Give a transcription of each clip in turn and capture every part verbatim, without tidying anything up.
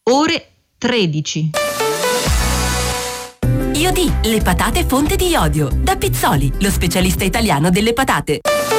ore tredici. Iodi, le patate fonte di iodio. Da Pizzoli, lo specialista italiano delle patate.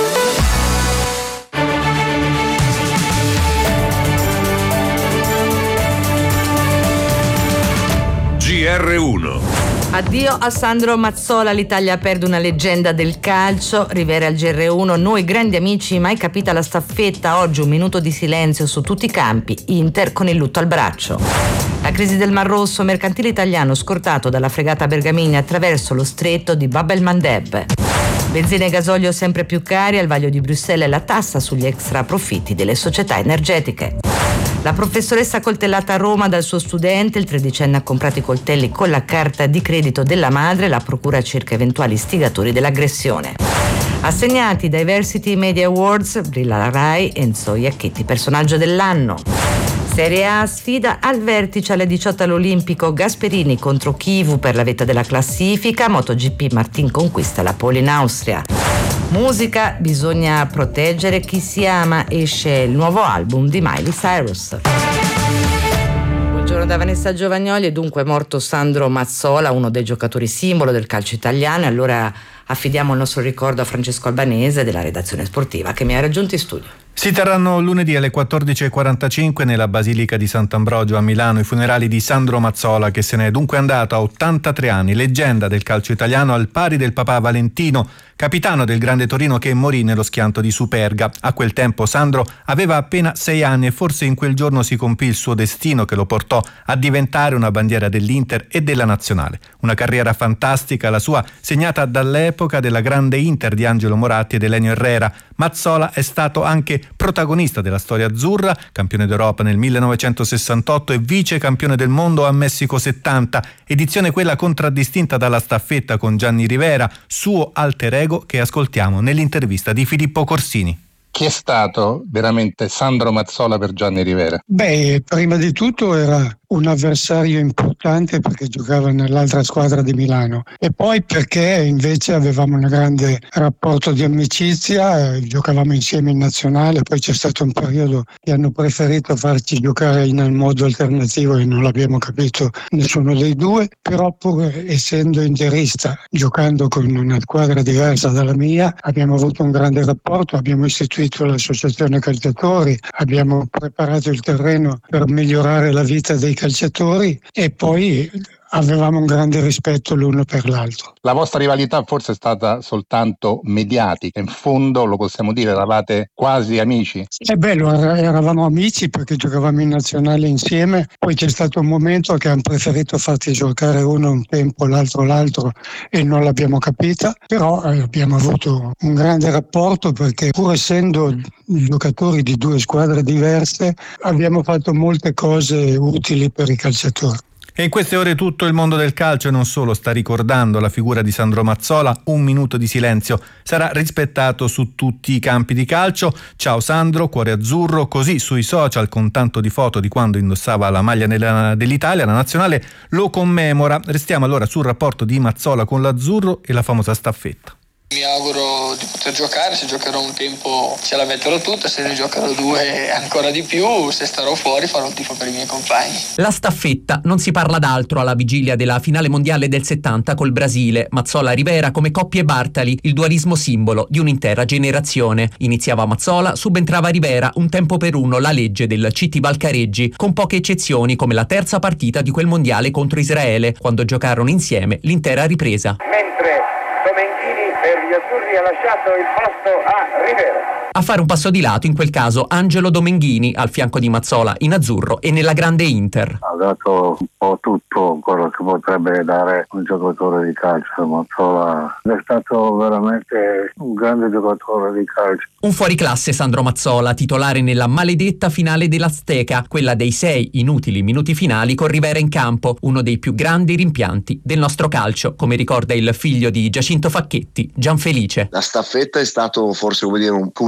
G R uno. Addio a Sandro Mazzola, l'Italia perde una leggenda del calcio. Rivera al G R uno, noi grandi amici, mai capita la staffetta, oggi un minuto di silenzio su tutti i campi, Inter con il lutto al braccio. La crisi del Mar Rosso, mercantile italiano scortato dalla fregata Bergamini attraverso lo stretto di Bab el-Mandeb. Benzina e gasolio sempre più cari, al vaglio di Bruxelles la tassa sugli extra profitti delle società energetiche. La professoressa coltellata a Roma dal suo studente, il tredicenne ha comprato i coltelli con la carta di credito della madre, la procura cerca eventuali istigatori dell'aggressione. Assegnati dai Diversity Media Awards, brilla la Rai, Enzo Iacchetti personaggio dell'anno. Serie A, sfida al vertice alle diciotto all'Olimpico, Gasperini contro Chivu per la vetta della classifica, MotoGP Martin conquista la pole in Austria. Musica, bisogna proteggere chi si ama, esce il nuovo album di Miley Cyrus. Buongiorno da Vanessa Giovagnoli. È dunque morto Sandro Mazzola, uno dei giocatori simbolo del calcio italiano, e allora affidiamo il nostro ricordo a Francesco Albanese della redazione sportiva che mi ha raggiunto in studio. Si terranno lunedì alle quattordici e quarantacinque nella Basilica di Sant'Ambrogio a Milano i funerali di Sandro Mazzola, che se n'è dunque andato a ottantatré anni, leggenda del calcio italiano al pari del papà Valentino, capitano del Grande Torino che morì nello schianto di Superga. A quel tempo Sandro aveva appena sei anni e forse in quel giorno si compì il suo destino che lo portò a diventare una bandiera dell'Inter e della Nazionale. Una carriera fantastica, la sua, segnata dall'epoca della grande Inter di Angelo Moratti ed Elenio Herrera. Mazzola è stato anche protagonista della storia azzurra, campione d'Europa nel millenovecentosessantotto e vice campione del mondo a Messico settanta, edizione quella contraddistinta dalla staffetta con Gianni Rivera, suo alter ego, che ascoltiamo nell'intervista di Filippo Corsini. Chi è stato veramente Sandro Mazzola per Gianni Rivera? Beh, prima di tutto era un avversario importante perché giocava nell'altra squadra di Milano, e poi perché invece avevamo un grande rapporto di amicizia, eh, giocavamo insieme in nazionale, poi c'è stato un periodo che hanno preferito farci giocare in un modo alternativo e non l'abbiamo capito nessuno dei due, però pur essendo interista, giocando con una squadra diversa dalla mia, abbiamo avuto un grande rapporto, abbiamo istituito l'associazione calciatori, abbiamo preparato il terreno per migliorare la vita dei calciatori e poi avevamo un grande rispetto l'uno per l'altro. La vostra rivalità forse è stata soltanto mediatica, in fondo lo possiamo dire, eravate quasi amici? È bello, eravamo amici perché giocavamo in nazionale insieme, poi c'è stato un momento che hanno preferito farci giocare uno un tempo, l'altro l'altro e non l'abbiamo capita, però eh, abbiamo avuto un grande rapporto perché pur essendo giocatori di due squadre diverse abbiamo fatto molte cose utili per i calciatori. E in queste ore tutto il mondo del calcio e non solo sta ricordando la figura di Sandro Mazzola. Un minuto di silenzio sarà rispettato su tutti i campi di calcio. Ciao Sandro, cuore azzurro, così sui social con tanto di foto di quando indossava la maglia dell'Italia, la nazionale lo commemora. Restiamo allora sul rapporto di Mazzola con l'azzurro e la famosa staffetta. Mi auguro di poter giocare, se giocherò un tempo ce la metterò tutta, se ne giocherò due ancora di più, se starò fuori farò un tifo per i miei compagni. La staffetta, non si parla d'altro alla vigilia della finale mondiale del settanta col Brasile. Mazzola-Rivera come coppia e Bartali, il dualismo simbolo di un'intera generazione. Iniziava Mazzola, subentrava Rivera, un tempo per uno, la legge del C T Valcareggi, con poche eccezioni come la terza partita di quel mondiale contro Israele, quando giocarono insieme l'intera ripresa. Mentre Domenghini per gli azzurri ha lasciato il posto a Rivera. A fare un passo di lato in quel caso Angelo Domenghini al fianco di Mazzola in azzurro e nella grande Inter. Ha dato un po' tutto quello che potrebbe dare un giocatore di calcio. Mazzola è stato veramente un grande giocatore di calcio. Un fuoriclasse Sandro Mazzola, titolare nella maledetta finale dell'Azteca, quella dei sei inutili minuti finali con Rivera in campo, uno dei più grandi rimpianti del nostro calcio, come ricorda il figlio di Giacinto Facchetti, Gianfelice. La staffetta è stato forse, come dire, un